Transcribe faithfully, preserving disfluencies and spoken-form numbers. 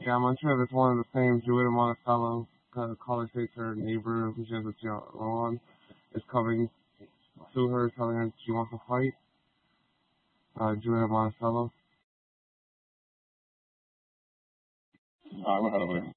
Yeah, I'm unsure if it's one of the same. Julia Monticello, uh, caller states her neighbor who she has a child on, is coming to her, telling her she wants to fight. Uh, Julia Monticello. I'm ahead of it.